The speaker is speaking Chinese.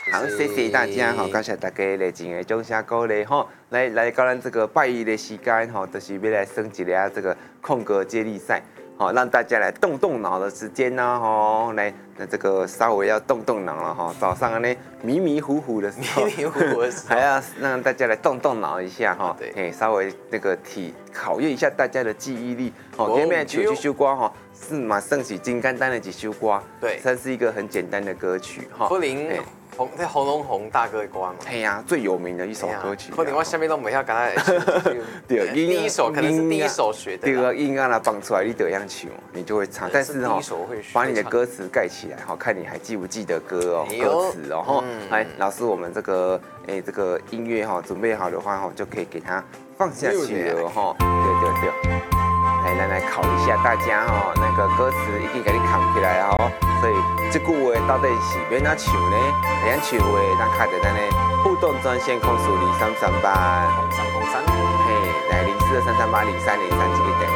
好，谢谢大家哈，感谢大家热情的掌声鼓励哈，来到咱这个拜一的时间哈，就是要来升级了这个空格接力赛，好，让大家来动动脑的时间呐哈，来这个稍微要动动脑了哈，早上呢迷迷糊糊的时候，还要让大家来动动脑一下哈，对，稍微那个考验一下大家的记忆力，好，今天唱这首歌哈是嘛算是真简单的一首歌，对，算是一个很简单的歌曲哈， 红龙红大哥的歌嘛， 嘿呀，最有名的一首歌曲。 可能我下面都没晓跟他。 对， 第一首可能是第一首学的。 第二音啊，放出来你就这样唱，你就会唱。但是哈，把你的歌词盖起来，哈，看你还记不记得歌哦，歌词哦，哈。来，老师，我们这个音乐哈准备好的话哈，就可以给它放下去了哈。对。来考一下大家哈，那个歌词已经给你扛起来哦。所以这句话到底是要哪唱呢？怎样唱话？咱卡在咱的互动专线控诉2338，0303，嘿，来0423380303这个电话。